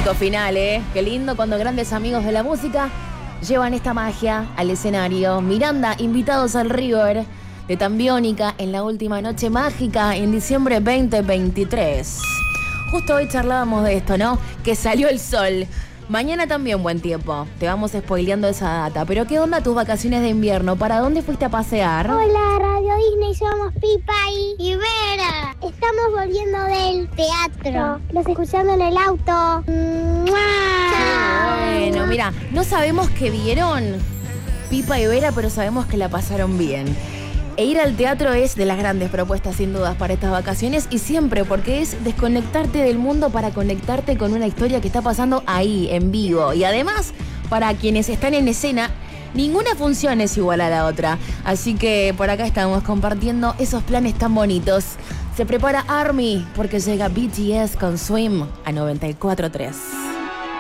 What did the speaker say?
Punto final, ¿eh? Qué lindo cuando grandes amigos de la música llevan esta magia al escenario. Miranda, invitados al River de Tambiónica en la última noche mágica en diciembre 2023. Justo hoy charlábamos de esto, ¿no? Que salió el sol. Mañana también buen tiempo. Te vamos spoileando esa data. Pero ¿qué onda tus vacaciones de invierno? ¿Para dónde fuiste a pasear? Hola, Radio Disney, somos Pipa y Vera. Estamos volviendo del teatro. Los escuchando en el auto. Bueno, mira, no sabemos qué vieron Pipa y Vera, pero sabemos que la pasaron bien. E ir al teatro es de las grandes propuestas sin dudas para estas vacaciones y siempre porque es desconectarte del mundo para conectarte con una historia que está pasando ahí, en vivo. Y además, para quienes están en escena, ninguna función es igual a la otra. Así que por acá estamos compartiendo esos planes tan bonitos. Se prepara ARMY porque llega BTS con Swim a 94.3.